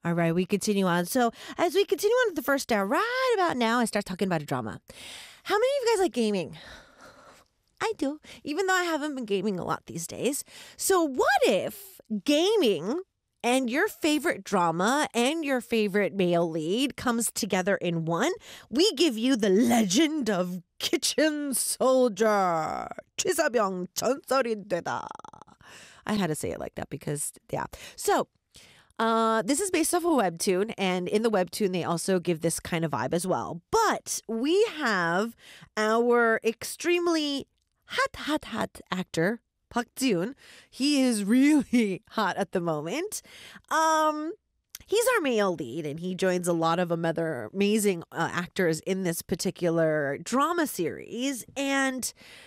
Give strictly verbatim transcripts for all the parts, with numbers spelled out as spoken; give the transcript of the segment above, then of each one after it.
All right, we continue on. So as we continue on to the first hour, right about now, I start talking about a drama. How many of you guys like gaming? I do, even though I haven't been gaming a lot these days. So what if gaming and your favorite drama and your favorite male lead comes together in one? We give you the legend of Kitchen Soldier. 취사병 전설이 되다. I had to say it like that because, yeah. So uh, this is based off a webtoon, and in the webtoon, they also give this kind of vibe as well. But we have our extremely hot, hot, hot actor, Park Ji-yoon. He is really hot at the moment. Um, he's our male lead, and he joins a lot of other amazing uh, actors in this particular drama series. And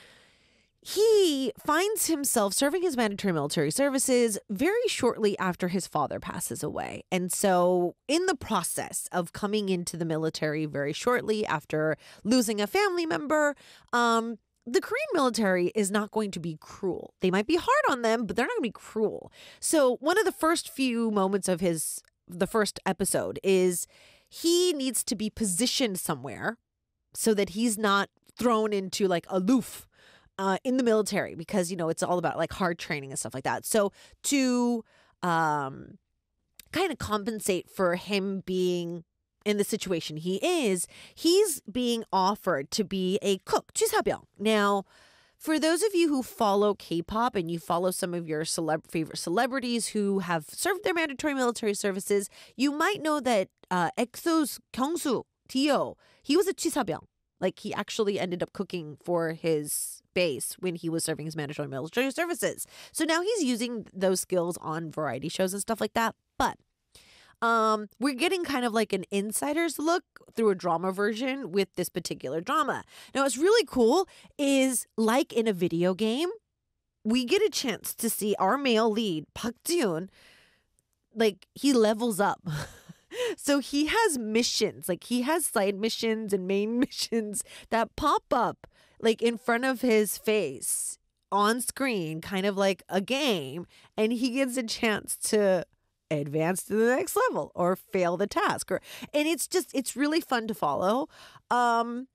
he finds himself serving his mandatory military services very shortly after his father passes away. And so in the process of coming into the military very shortly after losing a family member, um, the Korean military is not going to be cruel. They might be hard on them, but they're not going to be cruel. So one of the first few moments of his, the first episode is he needs to be positioned somewhere so that he's not thrown into like aloof uh, in the military, because, you know, it's all about like hard training and stuff like that. So to um, kind of compensate for him being in the situation he is, he's being offered to be a cook, 취사병. Now, for those of you who follow K-pop and you follow some of your celeb- favorite celebrities who have served their mandatory military services, you might know that uh, EXO's Kyungsu, Dio, he was a 취사병. Like, he actually ended up cooking for his base when he was serving his mandatory military services. So now he's using those skills on variety shows and stuff like that. But Um, we're getting kind of like an insider's look through a drama version with this particular drama. Now, what's really cool is, like in a video game, we get a chance to see our male lead, Park Ji-yoon, like he levels up. So he has missions, like he has side missions and main missions that pop up like in front of his face on screen, kind of like a game, and he gets a chance to advance to the next level or fail the task, or and it's just it's really fun to follow. um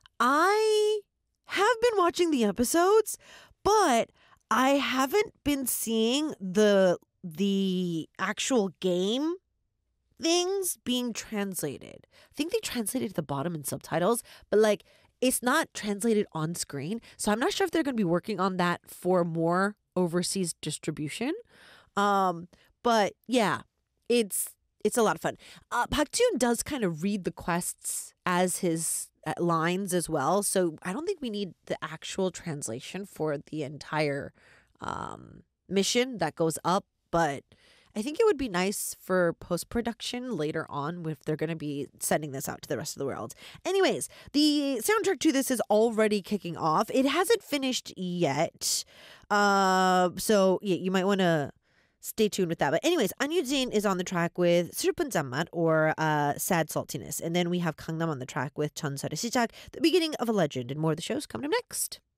I have been watching the episodes, but I haven't been seeing the the actual game things being translated. I think they translated at the bottom in subtitles, but like it's not translated on screen, so I'm not sure if they're going to be working on that for more overseas distribution. um But yeah, it's it's a lot of fun. Uh, Park Ji-yoon does kind of read the quests as his uh, lines as well. So I don't think we need the actual translation for the entire um, mission that goes up. But I think it would be nice for post-production later on if they're going to be sending this out to the rest of the world. Anyways, the soundtrack to this is already kicking off. It hasn't finished yet. Uh, so yeah, you might want to stay tuned with that. But anyways, An Yu-jin is on the track with 슬픈 짠맛, or uh, Sad Saltiness. And then we have Gangnam on the track with 전설의 시작, the beginning of a legend. And more of the shows coming up next.